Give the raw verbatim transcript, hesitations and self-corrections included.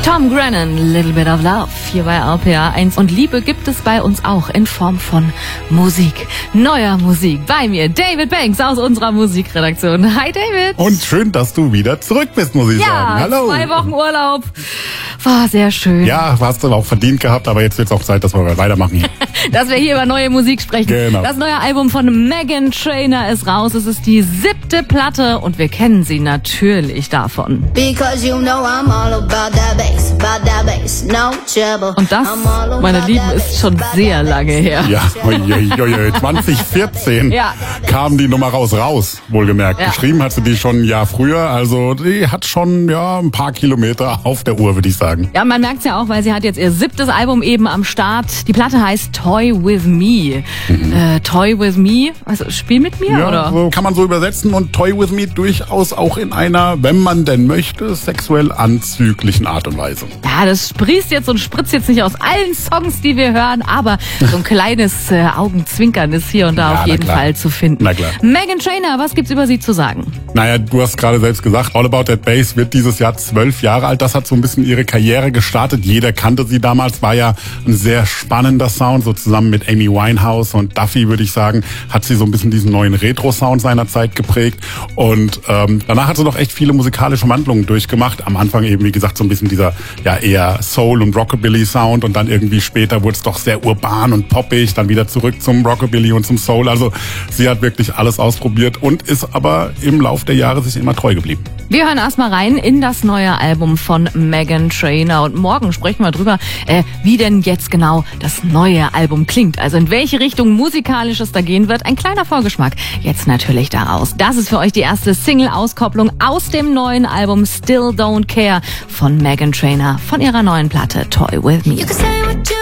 Tom Grennan, Little Bit of Love, hier bei R P R eins. Und Liebe gibt es bei uns auch in Form von Musik, neuer Musik. Bei mir David Banks aus unserer Musikredaktion. Hi David. Und schön, dass du wieder zurück bist, muss ich ja, sagen. Hallo. Zwei Wochen Urlaub. War sehr schön. Ja, hast du auch verdient gehabt, aber jetzt wird es auch Zeit, dass wir weitermachen. Dass wir hier über neue Musik sprechen. Genau. Das neue Album von Meghan Trainor ist raus. Es ist die siebte Platte und wir kennen sie natürlich davon. Because you know I'm all about that bass, about that bass, no trouble. Und das, meine Lieben, ist schon sehr lange her. Ja, oi, zwanzig vierzehn Ja. kam die Nummer raus, raus, wohlgemerkt. Ja. Geschrieben hat sie die schon ein Jahr früher, also die hat schon ja ein paar Kilometer auf der Uhr, würde ich sagen. Ja, man merkt es ja auch, weil sie hat jetzt ihr siebtes Album eben am Start. Die Platte heißt Toy With Me. Mhm. Äh, Toy With Me, also Spiel mit mir, Ja, oder? so kann man so übersetzen und Toy With Me durchaus auch in einer, wenn man denn möchte, sexuell anzüglichen Art und Weise. Ja, das sprießt jetzt und spritzt jetzt nicht aus allen Songs, die wir hören, aber so ein kleines äh, Augenzwinkern ist hier und da Ja, auf na jeden klar. Fall zu finden. Na klar. Meghan Trainor, was gibt's über sie zu sagen? Naja, du hast gerade selbst gesagt, All About That Bass wird dieses Jahr zwölf Jahre alt. Das hat so ein bisschen ihre Karriere gestartet. Jeder kannte sie damals, war ja ein sehr spannender Sound, so zusammen mit Amy Winehouse und Duffy, würde ich sagen, hat sie so ein bisschen diesen neuen Retro-Sound seiner Zeit geprägt. Und ähm, danach hat sie noch echt viele musikalische Wandlungen durchgemacht. Am Anfang eben, wie gesagt, so ein bisschen dieser ja eher Soul- und Rockabilly-Sound und dann irgendwie später wurde es doch sehr urban und poppig, dann wieder zurück zum Rockabilly und zum Soul. Also sie hat wirklich alles ausprobiert und ist aber im Lauf der Jahre sich immer treu geblieben. Wir hören erstmal rein in das neue Album von Meghan Trainor und morgen sprechen wir drüber, äh, wie denn jetzt genau das neue Album klingt. Also in welche Richtung musikalisch es da gehen wird. Ein kleiner Vorgeschmack jetzt natürlich daraus. Das ist für euch die erste Single-Auskopplung aus dem neuen Album Still Don't Care von Meghan Trainor von ihrer neuen Platte Toy With Me.